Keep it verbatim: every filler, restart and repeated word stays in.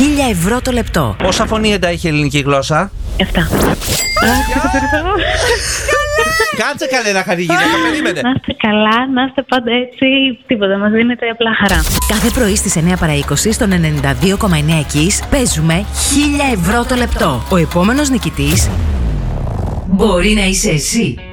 χίλια ευρώ το λεπτό. Πόσα φωνήεντα έχει η ελληνική γλώσσα? Εφτά. Κάτσε καλέ να χαρεί γυναίκα, περίμενε. Να είστε καλά, να είστε πάντα έτσι. Τίποτα, μας δίνετε απλά χαρά. Κάθε πρωί στις εννιά παρά είκοσι στον ενενήντα δύο κόμμα εννέα Kiss παίζουμε χίλια ευρώ το λεπτό. Ο επόμενος νικητής μπορεί να είσαι εσύ.